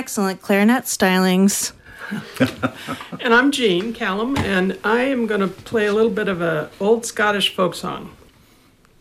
excellent clarinet stylings. And I'm Jean Callum, and I am going to play a little bit of an old Scottish folk song.